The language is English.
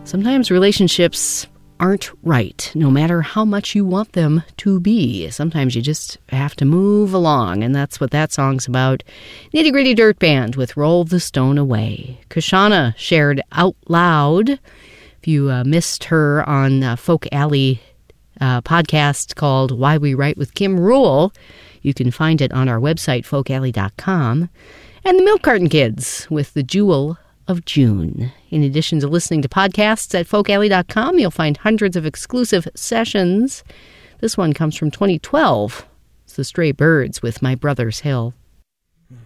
Sometimes relationships aren't right, no matter how much you want them to be. Sometimes you just have to move along, and that's what that song's about. Nitty Gritty Dirt Band with Roll the Stone Away. Kashana shared Out Loud. If you missed her on Folk Alley podcast called Why We Write with Kim Rule, you can find it on our website, folkalley.com. And the Milk Carton Kids with The Jewel of June. In addition to listening to podcasts at folkalley.com, you'll find hundreds of exclusive sessions. This one comes from 2012. It's the Stray Birds with My Brother's Hill.